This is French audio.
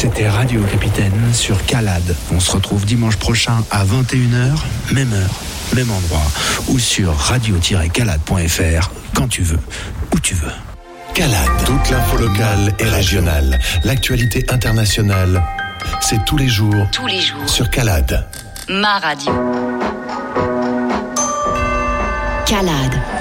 C'était Radio Capitaine sur Calade. On se retrouve dimanche prochain à 21h, même heure, même endroit, ou sur radio-calade.fr, quand tu veux, où tu veux. Calade. Toute l'info locale et régionale. L'actualité internationale, c'est tous les jours sur Calade. Ma radio. Calade.